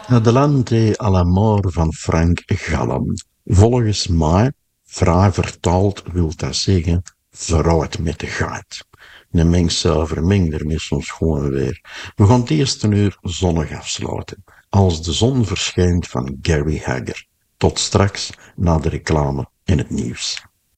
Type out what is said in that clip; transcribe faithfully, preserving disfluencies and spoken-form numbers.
Adelante à la mort van Frank Gallen. Volgens mij, vrij vertaald, wil dat zeggen, vooruit met de geit. De mens zelf vermengt ermee soms gewoon weer. We gaan het eerste uur zonnig afsluiten. Als de zon verschijnt van Gary Hagger. Tot straks na de reclame en het nieuws.